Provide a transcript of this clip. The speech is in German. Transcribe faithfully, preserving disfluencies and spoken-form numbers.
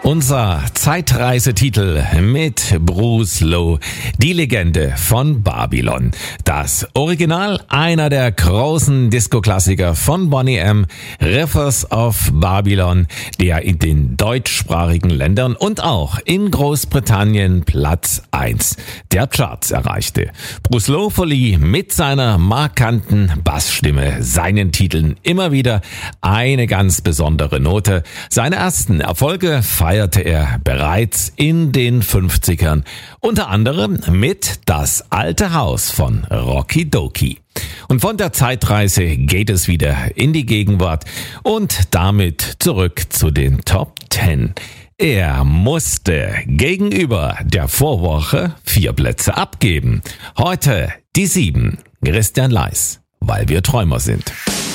Unser Zeitreisetitel mit Bruce Lowe, die Legende von Babylon. Das Original einer der großen Disco-Klassiker von Boney M., Rivers of Babylon, der in den deutschsprachigen Ländern und auch in Großbritannien Platz eins der Charts erreichte. Bruce Lowe verlieh mit seiner markanten Bassstimme seinen Titeln immer wieder eine ganz besondere Note. Seine ersten Erfolge feierte er bereits in den fünfzigern, unter anderem mit Das alte Haus von Rocky Dokie. Und von der Zeitreise geht es wieder in die Gegenwart und damit zurück zu den Top Ten. Er musste gegenüber der Vorwoche vier Plätze abgeben. Heute die sieben. Christian Leis, weil wir Träumer sind.